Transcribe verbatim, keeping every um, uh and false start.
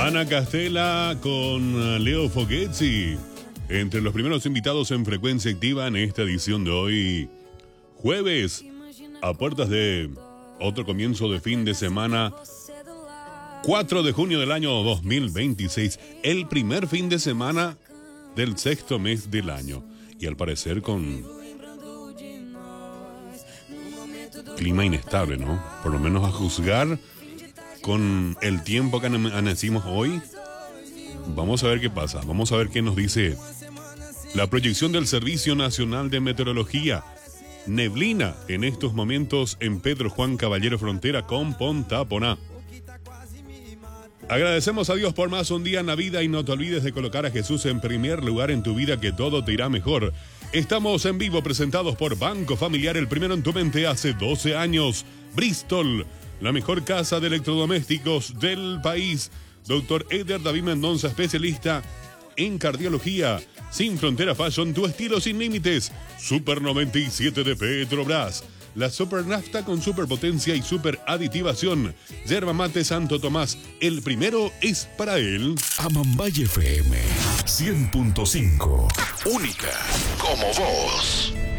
Ana Castela con Leo Fogezzi, entre los primeros invitados en Frecuencia Activa en esta edición de hoy, jueves, a puertas de otro comienzo de fin de semana, cuatro de junio del año dos mil veintiséis, el primer fin de semana del sexto mes del año, y al parecer con clima inestable, ¿no? Por lo menos a juzgar con el tiempo que amanecimos hoy. Vamos a ver qué pasa, vamos a ver qué nos dice la proyección del Servicio Nacional de Meteorología. Neblina en estos momentos en Pedro Juan Caballero, frontera con Pontaponá. Agradecemos a Dios por más un día en la vida y no te olvides de colocar a Jesús en primer lugar en tu vida, que todo te irá mejor. Estamos en vivo, presentados por Banco Familiar, el primero en tu mente hace doce años. Bristol, la mejor casa de electrodomésticos del país. Doctor Eder David Mendoza, especialista en cardiología. Sin Frontera Fashion, tu estilo sin límites. Super noventa y siete de Petrobras. La super nafta con superpotencia y super aditivación. Yerba mate Santo Tomás, el primero es para él. Amambay F M cien punto cinco. Única como vos.